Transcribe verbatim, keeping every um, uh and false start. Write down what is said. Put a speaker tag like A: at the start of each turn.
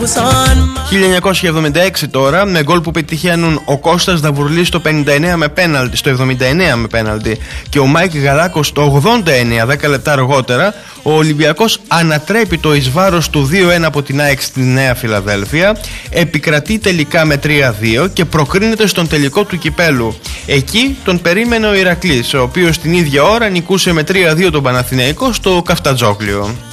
A: χίλια εννιακόσια εβδομήντα έξι τώρα, με γκολ που πετυχαίνουν ο Κώστας Δαβουρλής στο πενήντα εννέα με πέναλτι, στο εβδομήντα εννέα με πέναλτι και ο Μάικ Γαλάκος στο ογδόντα εννέα, δέκα λεπτά αργότερα, ο Ολυμπιακός ανατρέπει το εις βάρος του δύο ένα από την ΑΕΚ στη Νέα Φιλαδέλφια, επικρατεί τελικά με τρία δύο και προκρίνεται στον τελικό του κυπέλου. Εκεί τον περίμενε ο Ηρακλής, ο οποίος την ίδια ώρα νικούσε με τρία δύο τον Παναθηναϊκό στο Καφτατζόκλιο.